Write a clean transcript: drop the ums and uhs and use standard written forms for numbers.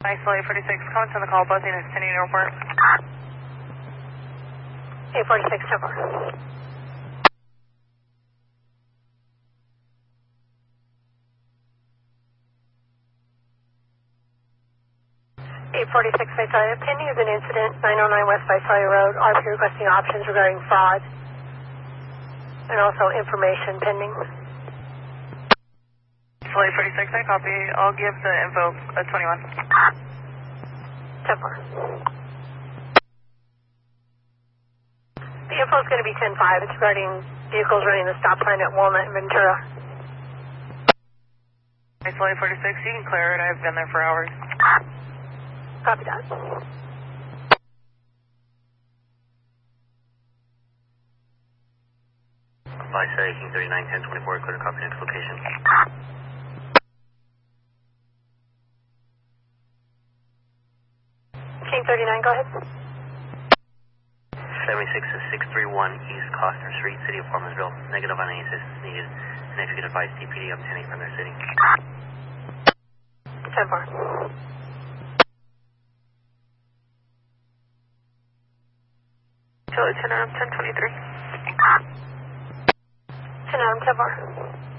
Isolate 46, comments on the call, buzzing at San Diego Airport. 846, 10-4. 846 Visalia, pending is an incident, 909 West Visalia Road, RP requesting options regarding fraud, and also information pending. Isolate 46, I copy. I'll give the info at 21. 10-4. The info is going to be 10-5. It's regarding vehicles running the stop sign at Walnut and Ventura. Isolate 46, you can clear it. I've been there for hours. Copy that. Visalia King 39, 10, 24, clear to copy next location. King 39, go ahead. 76 is 631 East Costner Street, City of Foremanville. Negative on any assistance needed. And if you could advise DPD obtaining from their city. 10-4. So it's 10-23. 10-4.